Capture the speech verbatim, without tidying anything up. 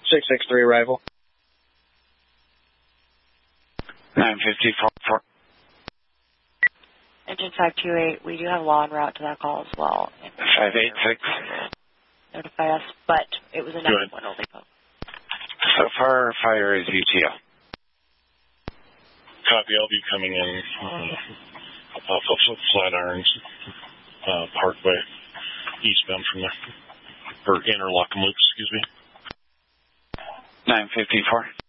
six six three arrival. nine fifty-four. Engine five two eight, we do have law en route to that call as well. five eight six. Notify us, but it was a nine one only code. So far, fire is U T L. Copy, I'll be coming in uh, off of Flatirons uh, Parkway, eastbound from there. Or Interlochen Loop, excuse me. nine fifty-four.